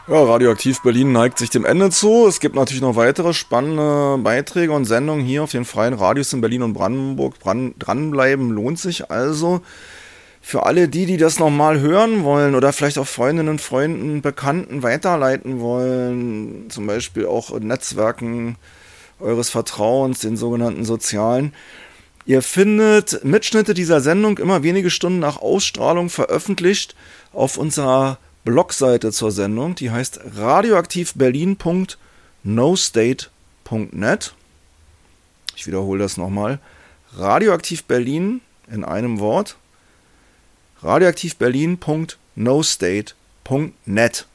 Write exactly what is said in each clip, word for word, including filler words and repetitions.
Ja, Radioaktiv Berlin neigt sich dem Ende zu. Es gibt natürlich noch weitere spannende Beiträge und Sendungen hier auf den freien Radios in Berlin und Brandenburg. Dran, dranbleiben lohnt sich also. Für alle die, die das nochmal hören wollen oder vielleicht auch Freundinnen, Freunden, Bekannten weiterleiten wollen, zum Beispiel auch in Netzwerken eures Vertrauens, den sogenannten sozialen. Ihr findet Mitschnitte dieser Sendung immer wenige Stunden nach Ausstrahlung veröffentlicht auf unserer Blogseite zur Sendung. Die heißt radioaktivberlin punkt nostate punkt net. Ich wiederhole das nochmal. Radioaktivberlin in einem Wort. radioaktivberlin punkt nostate punkt net.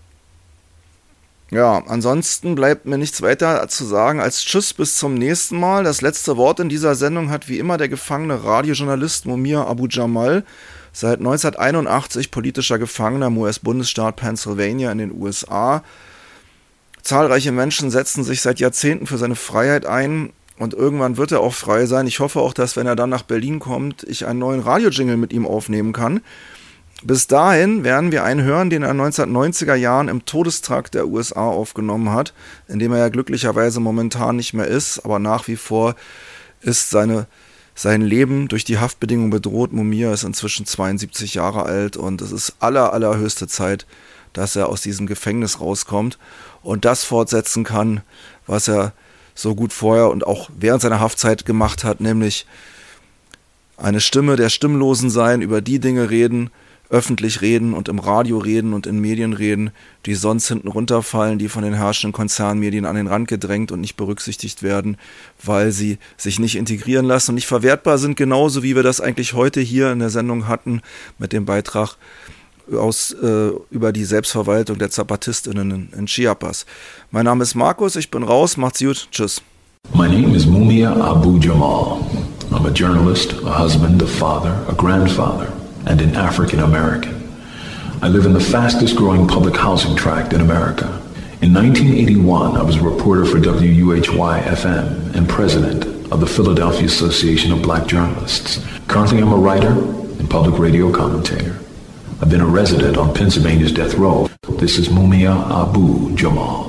Ja, ansonsten bleibt mir nichts weiter zu sagen als Tschüss bis zum nächsten Mal. Das letzte Wort in dieser Sendung hat wie immer der gefangene Radiojournalist Mumia Abu Jamal, seit neunzehnhunderteinundachtzig politischer Gefangener im U S-Bundesstaat Pennsylvania in den U S A. Zahlreiche Menschen setzen sich seit Jahrzehnten für seine Freiheit ein und irgendwann wird er auch frei sein. Ich hoffe auch, dass, wenn er dann nach Berlin kommt, ich einen neuen Radiojingle mit ihm aufnehmen kann. Bis dahin werden wir einen hören, den er in den neunzehnhundertneunziger Jahren im Todestrakt der U S A aufgenommen hat, in dem er ja glücklicherweise momentan nicht mehr ist, aber nach wie vor ist seine, sein Leben durch die Haftbedingungen bedroht. Mumia ist inzwischen zweiundsiebzig Jahre alt und es ist aller, allerhöchste Zeit, dass er aus diesem Gefängnis rauskommt und das fortsetzen kann, was er so gut vorher und auch während seiner Haftzeit gemacht hat, nämlich eine Stimme der Stimmlosen sein, über die Dinge reden, öffentlich reden und im Radio reden und in Medien reden, die sonst hinten runterfallen, die von den herrschenden Konzernmedien an den Rand gedrängt und nicht berücksichtigt werden, weil sie sich nicht integrieren lassen und nicht verwertbar sind, genauso wie wir das eigentlich heute hier in der Sendung hatten mit dem Beitrag aus, äh, über die Selbstverwaltung der ZapatistInnen in, in Chiapas. Mein Name ist Markus, ich bin raus, macht's gut, tschüss. My name is Mumia Abu Jamal. I'm a journalist, a husband, a father, a grandfather, and an African American. I live in the fastest growing public housing tract in America. In nineteen eighty-one, I was a reporter for W U H Y F M and president of the Philadelphia Association of Black Journalists. Currently, I'm a writer and public radio commentator. I've been a resident on Pennsylvania's death row. This is Mumia Abu Jamal.